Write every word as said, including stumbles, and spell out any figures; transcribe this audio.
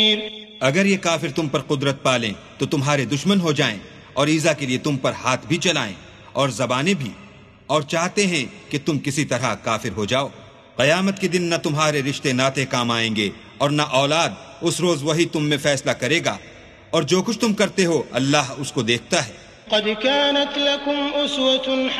अगर ये काफिर तुम पर कुदरत पालें तो तुम्हारे दुश्मन हो जाएं और ईजा के लिए तुम पर हाथ भी चलाएं और जबानें भी, और चाहते हैं कि तुम किसी तरह काफिर हो जाओ। कयामत के दिन न तुम्हारे रिश्ते नाते काम आएंगे और न औलाद। उस रोज वही तुम में फैसला करेगा, और जो कुछ तुम करते हो अल्लाह उसको देखता है।